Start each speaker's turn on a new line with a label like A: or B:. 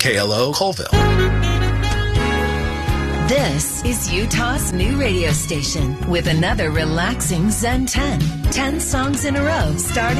A: KLO Colville.
B: This is Utah's new radio station with another relaxing Zen 10. 10 songs in a row starting